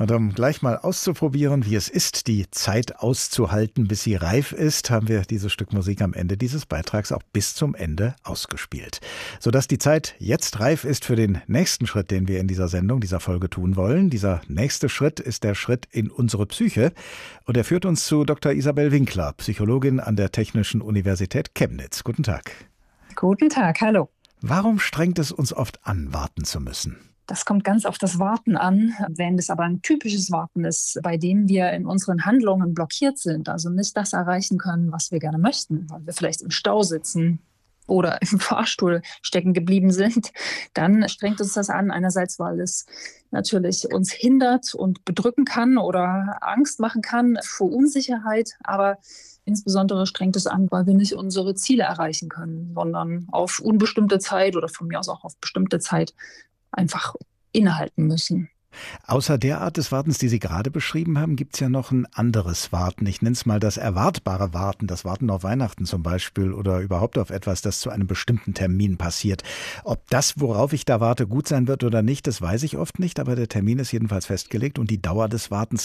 Und um gleich mal auszuprobieren, wie es ist, die Zeit auszuhalten, bis sie reif ist, haben wir dieses Stück Musik am Ende dieses Beitrags auch bis zum Ende ausgespielt. Sodass die Zeit jetzt reif ist für den nächsten Schritt, den wir in dieser Sendung, dieser Folge tun wollen. Dieser nächste Schritt ist der Schritt in unsere Psyche. Und er führt uns zu Dr. Isabel Winkler, Psychologin an der Technischen Universität Chemnitz. Guten Tag. Guten Tag, hallo. Warum strengt es uns oft an, warten zu müssen? Das kommt ganz auf das Warten an. Wenn es aber ein typisches Warten ist, bei dem wir in unseren Handlungen blockiert sind, also nicht das erreichen können, was wir gerne möchten, weil wir vielleicht im Stau sitzen oder im Fahrstuhl stecken geblieben sind, dann strengt uns das an. Einerseits, weil es natürlich uns hindert und bedrücken kann oder Angst machen kann vor Unsicherheit, aber insbesondere strengt es an, weil wir nicht unsere Ziele erreichen können, sondern auf unbestimmte Zeit oder von mir aus auch auf bestimmte Zeit einfach innehalten müssen. Außer der Art des Wartens, die Sie gerade beschrieben haben, gibt es ja noch ein anderes Warten. Ich nenne es mal das erwartbare Warten, das Warten auf Weihnachten zum Beispiel oder überhaupt auf etwas, das zu einem bestimmten Termin passiert. Ob das, worauf ich da warte, gut sein wird oder nicht, das weiß ich oft nicht, aber der Termin ist jedenfalls festgelegt und die Dauer des Wartens